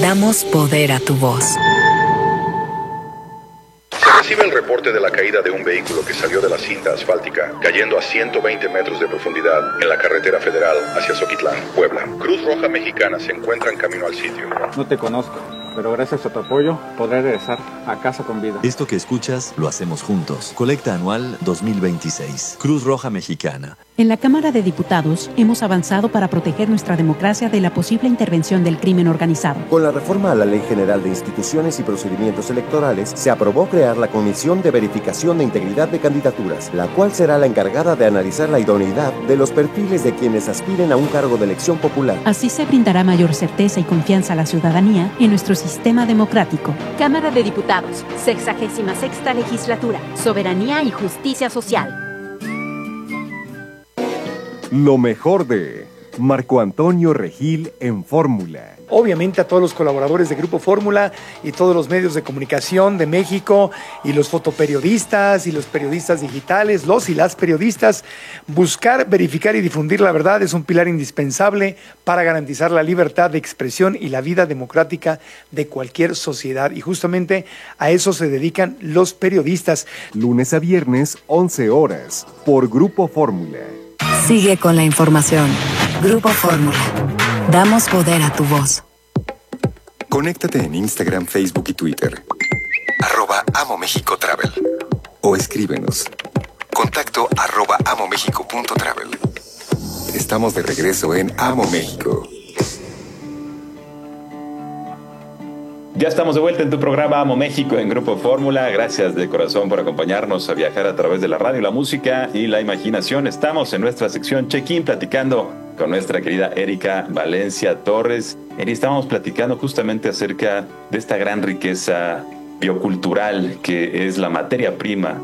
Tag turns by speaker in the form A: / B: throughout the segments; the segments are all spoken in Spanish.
A: Damos poder a tu voz.
B: Recibe el reporte de la caída de un vehículo que salió de la cinta asfáltica, cayendo a 120 metros de profundidad en la carretera federal hacia Zoquitlán, Puebla. Cruz Roja Mexicana se encuentra en camino al sitio.
C: No te conozco, pero gracias a tu apoyo podré regresar a casa con vida.
D: Esto que escuchas lo hacemos juntos. Colecta Anual 2026. Cruz Roja Mexicana.
E: En la Cámara de Diputados hemos avanzado para proteger nuestra democracia de la posible intervención del crimen organizado.
F: Con la reforma a la Ley General de Instituciones y Procedimientos Electorales, se aprobó crear la Comisión de Verificación de Integridad de Candidaturas, la cual será la encargada de analizar la idoneidad de los perfiles de quienes aspiren a un cargo de elección popular.
E: Así se brindará mayor certeza y confianza a la ciudadanía en nuestro sistema democrático.
G: Cámara de Diputados, 66ª Legislatura, Soberanía y Justicia Social.
H: Lo mejor de Marco Antonio Regil en Fórmula.
I: Obviamente a todos los colaboradores de Grupo Fórmula y todos los medios de comunicación de México y los fotoperiodistas y los periodistas digitales, los y las periodistas, buscar, verificar y difundir la verdad es un pilar indispensable para garantizar la libertad de expresión y la vida democrática de cualquier sociedad. Y justamente a eso se dedican los periodistas.
H: Lunes a viernes, 11 horas, por Grupo Fórmula.
A: Sigue con la información. Grupo Fórmula. Damos poder a tu voz.
J: Conéctate en Instagram, Facebook y Twitter. @Amo México Travel. O escríbenos. Contacto @amomexico.travel. Estamos de regreso en Amo México.
K: Ya estamos de vuelta en tu programa Amo México en Grupo Fórmula. Gracias de corazón por acompañarnos a viajar a través de la radio, la música y la imaginación. Estamos en nuestra sección Check-in platicando con nuestra querida Erika Valencia Torres. Eri, estábamos platicando justamente acerca de esta gran riqueza biocultural que es la materia prima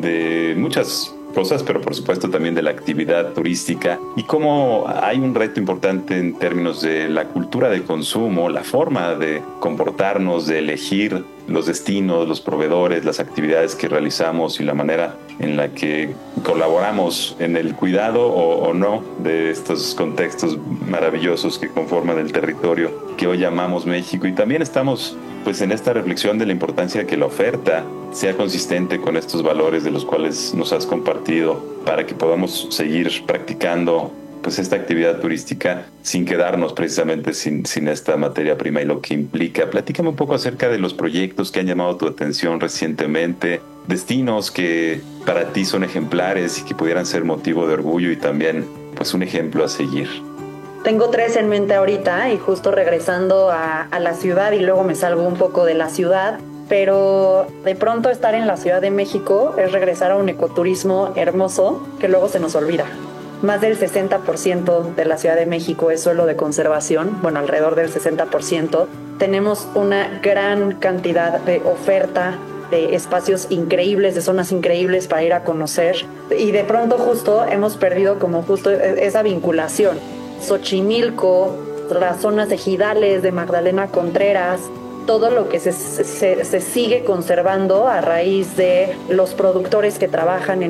K: de muchas cosas, pero por supuesto también de la actividad turística, y cómo hay un reto importante en términos de la cultura de consumo, la forma de comportarnos, de elegir los destinos, los proveedores, las actividades que realizamos y la manera en la que colaboramos en el cuidado o no de estos contextos maravillosos que conforman el territorio que hoy llamamos México. Y también estamos pues en esta reflexión de la importancia de que la oferta sea consistente con estos valores de los cuales nos has compartido para que podamos seguir practicando pues esta actividad turística sin quedarnos precisamente sin esta materia prima y lo que implica. Platícame un poco acerca de los proyectos que han llamado tu atención recientemente, destinos que para ti son ejemplares y que pudieran ser motivo de orgullo y también pues un ejemplo a seguir.
L: Tengo 3 en mente ahorita y justo regresando a la ciudad y luego me salgo un poco de la ciudad, pero de pronto estar en la Ciudad de México es regresar a un ecoturismo hermoso que luego se nos olvida. Más del 60% de la Ciudad de México es suelo de conservación, bueno, alrededor del 60%. Tenemos una gran cantidad de oferta, de espacios increíbles, de zonas increíbles para ir a conocer, y de pronto justo hemos perdido como justo esa vinculación. Xochimilco, las zonas ejidales de Magdalena Contreras, todo lo que se sigue conservando a raíz de los productores que trabajan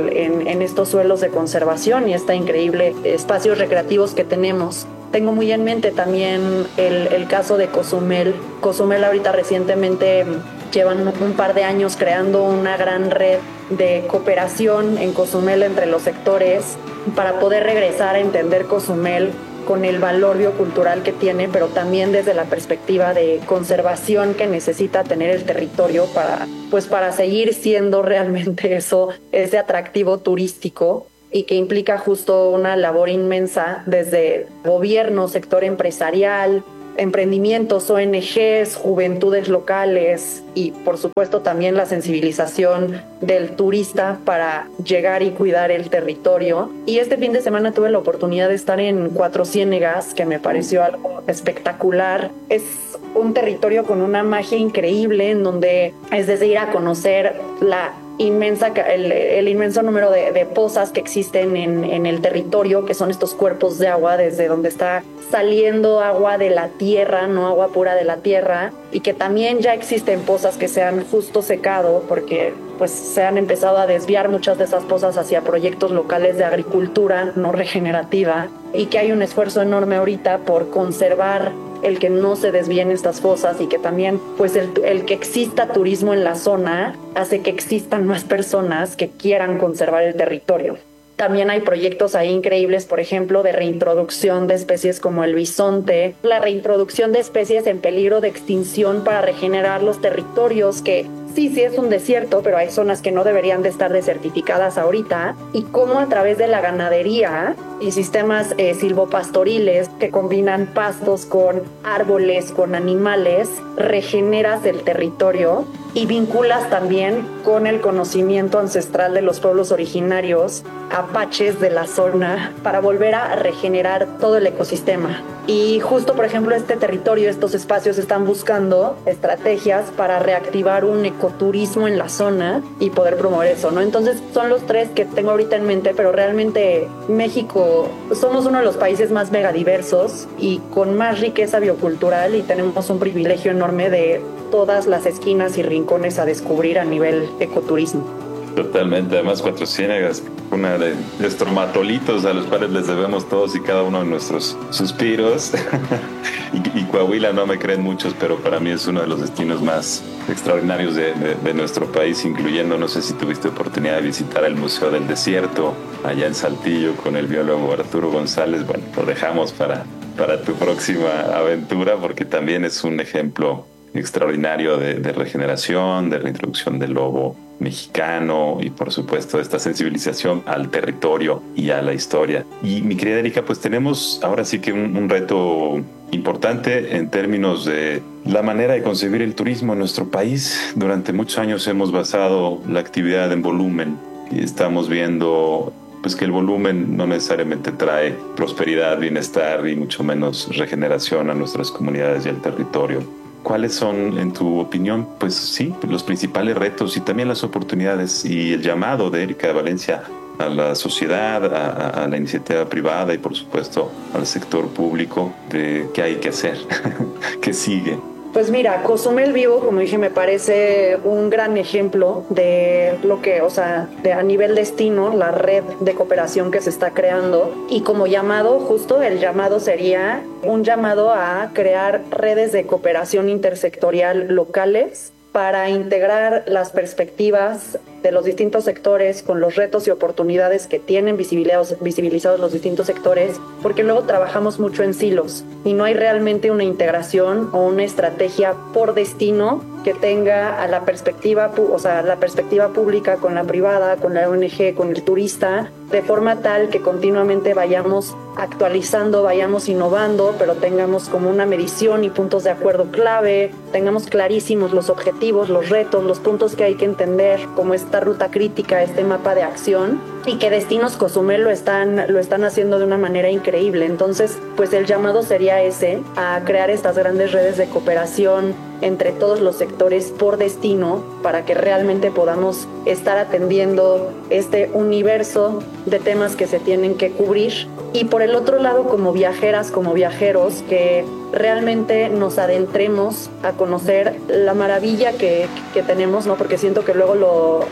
L: en estos suelos de conservación y esta increíble espacios recreativos que tenemos. Tengo muy en mente también el caso de Cozumel. Cozumel ahorita recientemente llevan un par de años creando una gran red de cooperación en Cozumel entre los sectores para poder regresar a entender Cozumel con el valor biocultural que tiene, pero también desde la perspectiva de conservación que necesita tener el territorio para seguir siendo realmente ese atractivo turístico, y que implica justo una labor inmensa desde gobierno, sector empresarial, emprendimientos, ONGs, juventudes locales y por supuesto también la sensibilización del turista para llegar y cuidar el territorio. Y este fin de semana tuve la oportunidad de estar en Cuatro Ciénegas, que me pareció algo espectacular. Es un territorio con una magia increíble en donde es desde ir a conocer el inmenso número de pozas que existen en el territorio, que son estos cuerpos de agua desde donde está saliendo agua de la tierra, no agua pura de la tierra, y que también ya existen pozas que se han justo secado porque pues se han empezado a desviar muchas de esas pozas hacia proyectos locales de agricultura no regenerativa y que hay un esfuerzo enorme ahorita por conservar el que no se desvíen estas fosas y que también pues el que exista turismo en la zona hace que existan más personas que quieran conservar el territorio. También hay proyectos ahí increíbles, por ejemplo, de reintroducción de especies como el bisonte, la reintroducción de especies en peligro de extinción para regenerar los territorios que sí es un desierto, pero hay zonas que no deberían de estar desertificadas ahorita, y cómo a través de la ganadería y sistemas silvopastoriles que combinan pastos con árboles, con animales, regeneras el territorio y vinculas también con el conocimiento ancestral de los pueblos originarios, apaches de la zona, para volver a regenerar todo el ecosistema. Y justo, por ejemplo, este territorio, estos espacios están buscando estrategias para reactivar un ecoturismo en la zona y poder promover eso, ¿no? Entonces, son los tres que tengo ahorita en mente, pero realmente México, somos uno de los países más megadiversos y con más riqueza biocultural, y tenemos un privilegio enorme de todas las esquinas y rincones a descubrir a nivel ecoturismo.
K: Totalmente, además Cuatro Ciénegas, una de estromatolitos a los cuales les debemos todos y cada uno de nuestros suspiros. y Coahuila no me creen muchos, pero para mí es uno de los destinos más extraordinarios de nuestro país, incluyendo, no sé si tuviste oportunidad de visitar el Museo del Desierto allá en Saltillo con el biólogo Arturo González. Bueno, lo dejamos para tu próxima aventura, porque también es un ejemplo extraordinario de regeneración, de reintroducción del lobo mexicano y por supuesto esta sensibilización al territorio y a la historia. Y mi querida Erika, pues tenemos ahora sí que un reto importante en términos de la manera de concebir el turismo en nuestro país. Durante muchos años hemos basado la actividad en volumen y estamos viendo pues que el volumen no necesariamente trae prosperidad, bienestar y mucho menos regeneración a nuestras comunidades y al territorio. ¿Cuáles son, en tu opinión, pues sí, los principales retos y también las oportunidades y el llamado de Erika de Valencia a la sociedad, a la iniciativa privada y por supuesto al sector público de qué hay que hacer, qué sigue?
L: Pues mira, Cozumel Vivo, como dije, me parece un gran ejemplo de lo que, o sea, de a nivel destino, la red de cooperación que se está creando. Y como llamado, justo el llamado sería un llamado a crear redes de cooperación intersectorial locales para integrar las perspectivas de los distintos sectores con los retos y oportunidades que tienen visibilizados los distintos sectores, porque luego trabajamos mucho en silos y no hay realmente una integración o una estrategia por destino que tenga a la perspectiva, o sea, la perspectiva pública con la privada, con la ONG, con el turista, de forma tal que continuamente vayamos actualizando, vayamos innovando, pero tengamos como una medición y puntos de acuerdo clave, tengamos clarísimos los objetivos, los retos, los puntos que hay que entender, como esta ruta crítica, este mapa de acción, y que Destinos Cozumel lo están haciendo de una manera increíble. Entonces, pues el llamado sería ese, a crear estas grandes redes de cooperación entre todos los sectores por destino para que realmente podamos estar atendiendo este universo de temas que se tienen que cubrir. Y por el otro lado, como viajeras, como viajeros, que realmente nos adentremos a conocer la maravilla que tenemos, ¿no? Porque siento que luego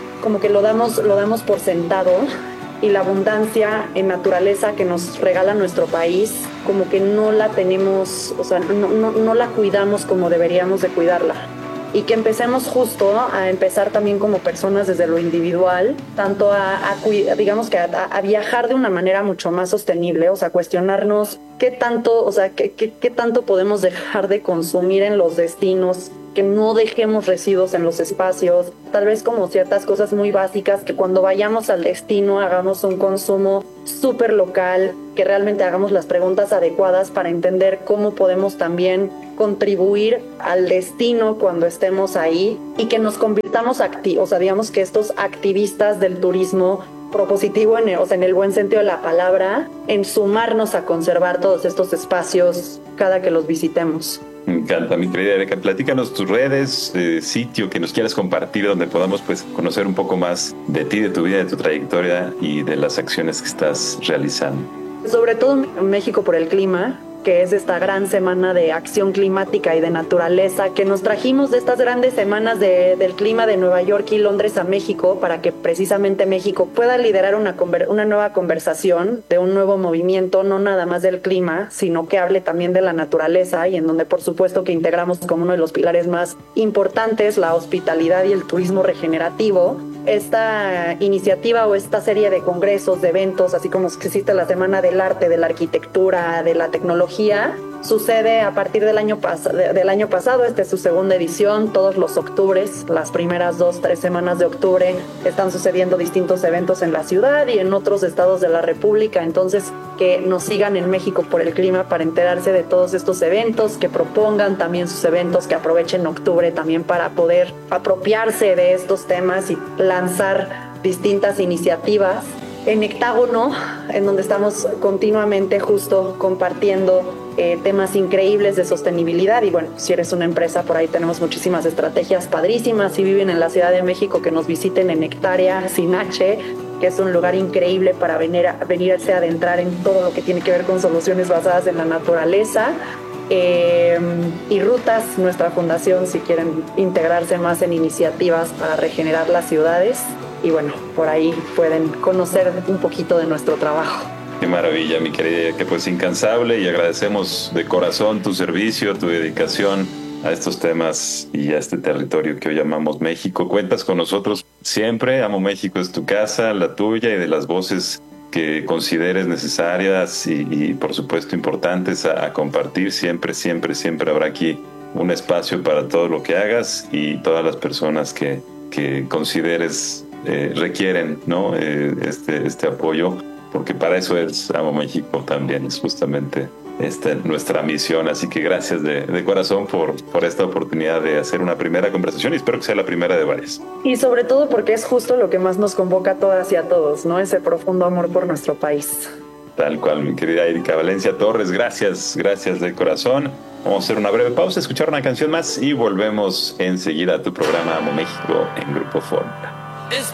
L: lo damos por sentado, y la abundancia en naturaleza que nos regala nuestro país, como que no la tenemos, o sea, no la cuidamos como deberíamos de cuidarla. Y que empecemos justo a empezar también como personas desde lo individual, tanto digamos que a viajar de una manera mucho más sostenible, o sea, cuestionarnos qué tanto, o sea, qué tanto podemos dejar de consumir en los destinos, que no dejemos residuos en los espacios, tal vez como ciertas cosas muy básicas, que cuando vayamos al destino hagamos un consumo súper local, que realmente hagamos las preguntas adecuadas para entender cómo podemos también contribuir al destino cuando estemos ahí, y que nos convirtamos o sea, digamos que estos activistas del turismo propositivo, en el buen sentido de la palabra, en sumarnos a conservar todos estos espacios cada que los visitemos.
K: Me encanta, mi querida Erika. Platícanos tus redes, sitio que nos quieras compartir, donde podamos pues conocer un poco más de ti, de tu vida, de tu trayectoria y de las acciones que estás realizando.
L: Sobre todo en México por el clima, que es esta gran semana de acción climática y de naturaleza, que nos trajimos de estas grandes semanas del clima de Nueva York y Londres a México, para que precisamente México pueda liderar una nueva conversación de un nuevo movimiento, no nada más del clima, sino que hable también de la naturaleza, y en donde por supuesto que integramos como uno de los pilares más importantes la hospitalidad y el turismo regenerativo. Esta iniciativa o esta serie de congresos, de eventos, así como existe la Semana del Arte, de la Arquitectura, de la Tecnología, sucede a partir del año pasado. Esta es su segunda edición. Todos los octubres, las primeras 2-3 semanas de octubre, están sucediendo distintos eventos en la ciudad y en otros estados de la República. Entonces, que nos sigan en México por el Clima para enterarse de todos estos eventos, que propongan también sus eventos, que aprovechen octubre también para poder apropiarse de estos temas y lanzar distintas iniciativas. En Hectágono, en donde estamos continuamente justo compartiendo temas increíbles de sostenibilidad, y bueno, si eres una empresa, por ahí tenemos muchísimas estrategias padrísimas. Si viven en la Ciudad de México, que nos visiten en Hectárea sin H, que es un lugar increíble para venirse a adentrar en todo lo que tiene que ver con soluciones basadas en la naturaleza. Y Rutas, nuestra fundación, si quieren integrarse más en iniciativas para regenerar las ciudades. Y bueno, por ahí pueden conocer un poquito de nuestro trabajo.
K: Qué maravilla, mi querida, que pues incansable, y agradecemos de corazón tu servicio, tu dedicación a estos temas y a este territorio que hoy llamamos México. Cuentas con nosotros siempre. Amo México es tu casa, la tuya, y de las voces que consideres necesarias y por supuesto importantes a compartir. Siempre habrá aquí un espacio para todo lo que hagas y todas las personas que consideres requieren, ¿no? este apoyo, porque para eso es Amo México también, es justamente nuestra misión. Así que gracias de corazón por esta oportunidad de hacer una primera conversación, y espero que sea la primera de varias.
L: Y sobre todo porque es justo lo que más nos convoca a todas y a todos, ¿no? Ese profundo amor por nuestro país.
K: Tal cual, mi querida Erika Valencia Torres, gracias de corazón. Vamos a hacer una breve pausa, escuchar una canción más y volvemos enseguida a tu programa Amo México en Grupo Fórmula.